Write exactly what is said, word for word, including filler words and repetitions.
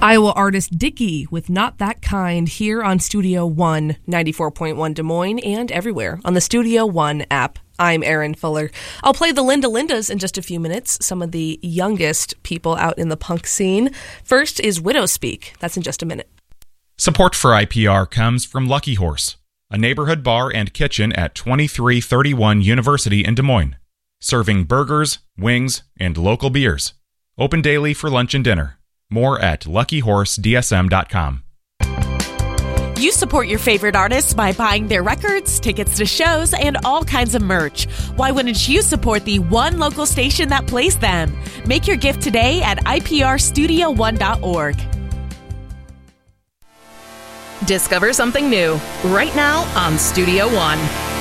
Iowa artist Dickey with Not That Kind here on Studio One, ninety-four point one Des Moines, and everywhere on the Studio One app. I'm Erin Fuller. I'll play the Linda Lindas in just a few minutes, some of the youngest people out in the punk scene. First is Widow Speak. That's in just a minute. Support for I P R comes from Lucky Horse, a neighborhood bar and kitchen at twenty-three thirty-one University in Des Moines, serving burgers, wings, and local beers. Open daily for lunch and dinner. More at lucky horse d s m dot com. You support your favorite artists by buying their records, tickets to shows, and all kinds of merch. Why wouldn't you support the one local station that plays them? Make your gift today at I P R studio one dot org. Discover something new right now on Studio One.